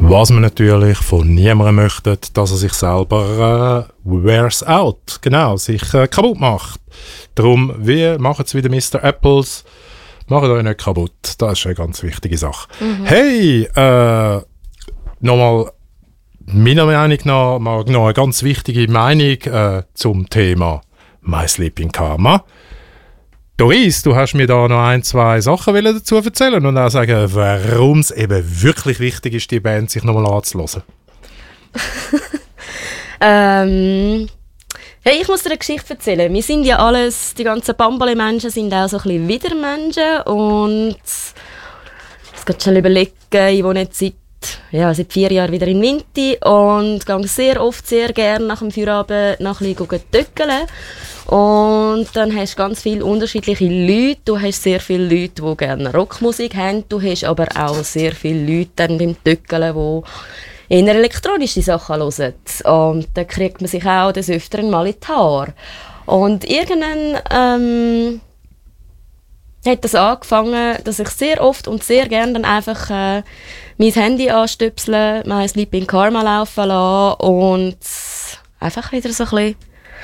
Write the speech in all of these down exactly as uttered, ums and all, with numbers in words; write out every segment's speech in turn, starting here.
Was man natürlich von niemandem möchte, dass er sich selber äh, wears out, genau, sich äh, kaputt macht. Darum, wir machen es wieder Mister Apples, macht euch nicht kaputt. Das ist eine ganz wichtige Sache. Mhm. Hey, äh, nochmal meiner Meinung nach mal noch eine ganz wichtige Meinung äh, zum Thema My Sleeping Karma. Doris, du hast mir da noch ein, zwei Sachen dazu erzählen und auch sagen, warum es eben wirklich wichtig ist, die Band sich nochmal anzuhören. ähm, hey, ich muss dir eine Geschichte erzählen. Wir sind ja alles, die ganzen Bambole-Menschen sind auch so ein bisschen Widermenschen und ich muss schon überlegen, ich wohne jetzt seit, ja, seit vier Jahren wieder in Winti und gehe sehr oft, sehr gerne nach dem Feierabend noch ein bisschen töckeln. Und dann hast du ganz viele unterschiedliche Leute. Du hast sehr viele Leute, die gerne Rockmusik haben. Du hast aber auch sehr viele Leute dann beim Töckeln, die eher elektronische Sachen hören. Und dann kriegt man sich auch des Öfteren mal in die Haare. Und irgendwann ähm, hat das angefangen, dass ich sehr oft und sehr gerne dann einfach äh, mein Handy anstöpseln, mein Sleeping Karma laufen lassen und einfach wieder so ein bisschen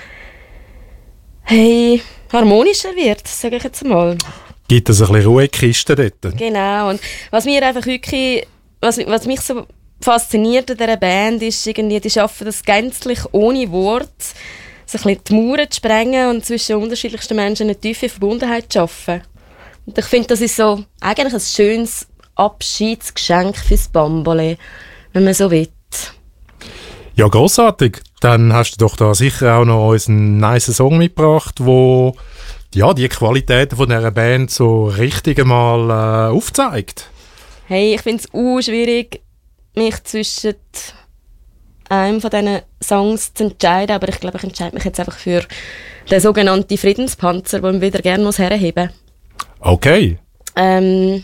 hey, harmonischer wird, sage ich jetzt mal. Gibt es ein bisschen Ruhekiste dort? Genau. Und was mir einfach wirklich, was, was mich so fasziniert an dieser Band ist, irgendwie, die schaffen das gänzlich ohne Wort, so ein bisschen die Mauern zu sprengen und zwischen unterschiedlichsten Menschen eine tiefe Verbundenheit zu schaffen. Und ich finde, das ist so eigentlich ein schönes Abschiedsgeschenk fürs Bambole, wenn man so will. Ja, grossartig. Dann hast du doch da sicher auch noch unseren nice Song mitgebracht, wo ja, die Qualitäten von dieser Band so richtig einmal äh, aufzeigt. Hey, ich finde es auch schwierig, mich zwischen einem von diesen Songs zu entscheiden, aber ich glaube, ich entscheide mich jetzt einfach für den sogenannten Friedenspanzer, den ich wieder gerne muss herheben. Okay. Ähm,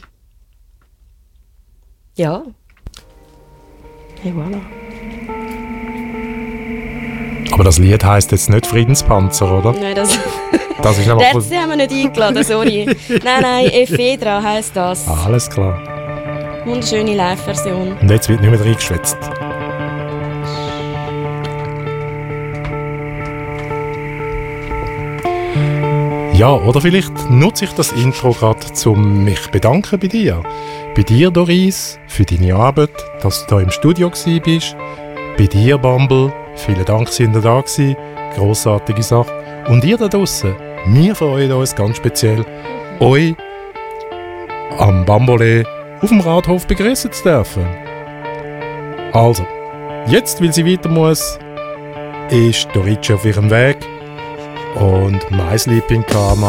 ja. Hey, voilà. Aber das Lied heisst jetzt nicht Friedenspanzer, oder? Nein, das... das ist einfach... Das haben wir nicht eingeladen, sorry. Nein, nein, Ephedra heisst das. Ah, alles klar. Wunderschöne Live-Version. Und jetzt wird nicht mehr reingeschwätzt. Ja, oder vielleicht nutze ich das Intro gerade, um mich bedanken bei dir. Bei dir, Doris, für deine Arbeit, dass du hier im Studio warst. Bei dir, Bumble, vielen Dank, dass ihr da gewesen. Grossartige Sache. Und ihr da draussen, wir freuen uns ganz speziell, euch am Bambole auf dem Rathof begrüßen zu dürfen. Also, jetzt, weil sie weiter muss, ist Dorice auf ihrem Weg und My Sleeping Karma